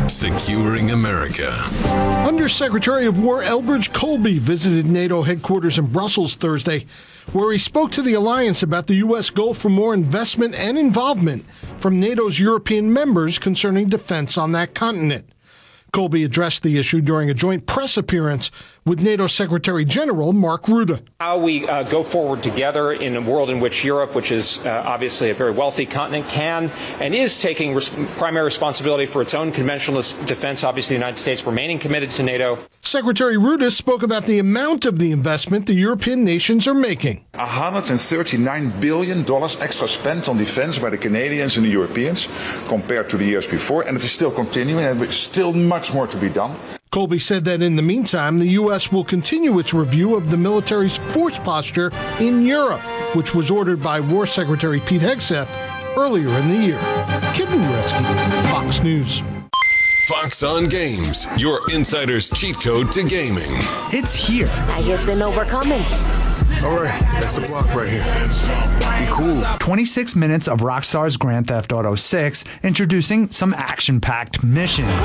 Securing America. Undersecretary of War Elbridge Colby visited NATO headquarters in Brussels Thursday, where he spoke to the alliance about the U.S. goal for more investment and involvement from NATO's European members concerning defense on that continent. Colby addressed the issue during a joint press appearance with NATO Secretary General Mark Rutte. How we go forward together in a world in which Europe, which is obviously a very wealthy continent, can and is taking primary responsibility for its own conventional defense, obviously the United States remaining committed to NATO. Secretary Rutte spoke about the amount of the investment the European nations are making. $139 billion extra spent on defense by the Canadians and the Europeans compared to the years before, and it is still continuing, and there's still much more to be done. Colby said that in the meantime, the U.S. will continue its review of the military's force posture in Europe, which was ordered by War Secretary Pete Hegseth earlier in the year. Kitten Rescue, Fox News. Fox on Games, your insider's cheat code to gaming. It's here. I guess they know we're coming. All right, that's the block right here. Be cool. 26 minutes of Rockstar's Grand Theft Auto 6, introducing some action-packed missions.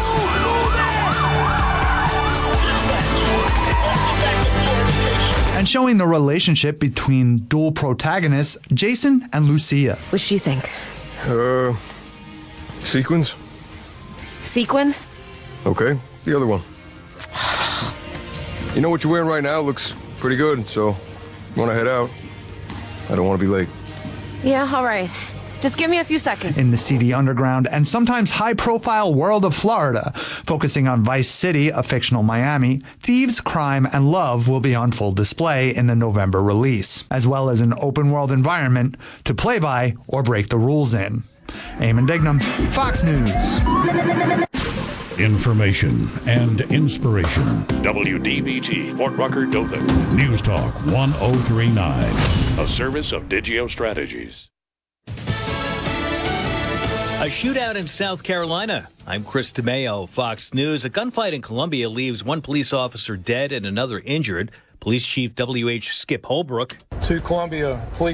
And showing the relationship between dual protagonists, Jason and Lucia. What'd you think? Sequence? Sequins? Okay, the other one. You know what you're wearing right now looks pretty good, so you want to head out? I don't want to be late. Yeah, all right. Just give me a few seconds. In the seedy underground and sometimes high-profile world of Florida, focusing on Vice City, a fictional Miami, thieves, crime, and love will be on full display in the November release, as well as an open-world environment to play by or break the rules in. Eamon Dignam, Fox News. Information and inspiration. WDBT, Fort Rucker, Dothan. News Talk 1039. A service of Digio Strategies. A shootout in South Carolina. I'm Chris DeMeo, Fox News. A gunfight in Columbia leaves one police officer dead and another injured. Police Chief W.H. Skip Holbrook. Two Columbia police